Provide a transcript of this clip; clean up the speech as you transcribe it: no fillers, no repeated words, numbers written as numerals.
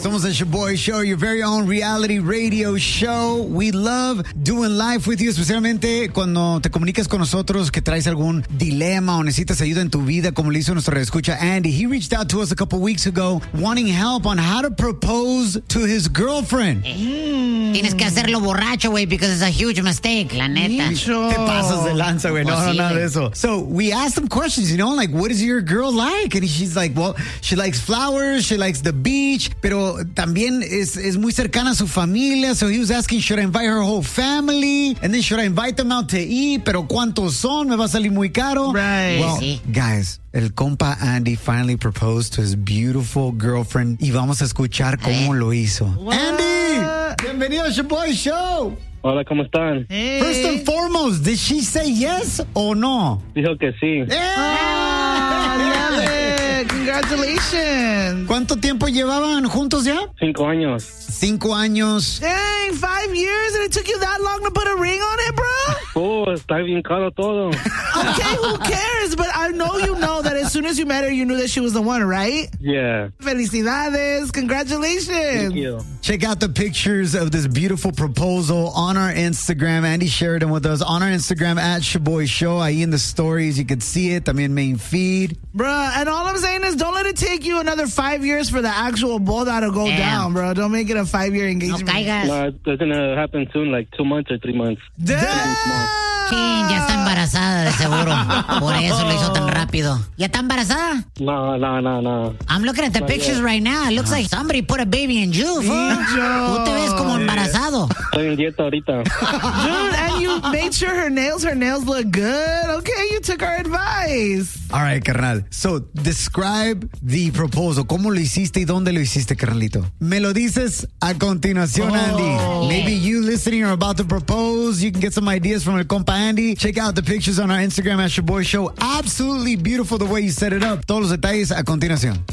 Somos el Shaboy Show, your very own reality radio show. We love doing life with you, especialmente cuando te comunicas con nosotros que traes algún dilema o necesitas ayuda en tu vida, como le hizo nuestro escucha Andy. He reached out to us a couple weeks ago wanting help on how to propose to his girlfriend. Tienes que hacerlo borracho, güey, because it's a huge mistake, la neta. Te pasas de lanza, güey. No, nada de eso. So we asked him questions, like, what is your girl like? And she's like, well, she likes flowers, she likes the beach, pero también es muy cercana a su familia. So he was asking, should I invite her whole family? And then should I invite them out to eat? Pero ¿cuántos son? Me va a salir muy caro. Right. Well, Sí. guys, el compa Andy finally proposed to his beautiful girlfriend y vamos a escuchar cómo lo hizo. What? Andy, bienvenido a Shaboy Show. Hola, ¿cómo están? Hey. First and foremost, did she say yes or no? Dijo que sí. Love it. Congratulations. ¿Cuánto tiempo llevaban juntos ya? 5 años. 5 años. Dang, 5 years and it took you that long to put a ring on it, bro? Oh, está bien caro todo. Okay, who cares? But I know you know that as soon as you met her, you knew that she was the one, right? Yeah. Felicidades. Congratulations. Thank you. Check out the pictures of this beautiful proposal on our Instagram. Andy shared them with us on our Instagram at Shaboy Show. Ahí in the stories, you could see it. También main feed. Bruh, and all I'm saying is don't let it take you another 5 years for the actual boda to go down, bro. Don't make it a 5-year No engagement. caigas. No, it's going to happen soon, like 2 months or 3 months. Chin, ya está embarazada de seguro. Por eso lo hizo tan rápido. ¿Ya está embarazada? No. I'm looking at the pictures right now. It looks like somebody put a baby in you, fool. Tú te ves como embarazado. Estoy en dieta ahorita. Dude, and you made sure her nails look good. Okay, you took our advice. All right, carnal. So, describe the proposal. ¿Cómo lo hiciste y dónde lo hiciste, carnalito? Me lo dices a continuación, Andy. Maybe you listening are about to propose. You can get some ideas from el compa Andy. Check out the pictures on our Instagram at Shaboy Show. Absolutely beautiful the way you set it up. Todos los detalles a continuación.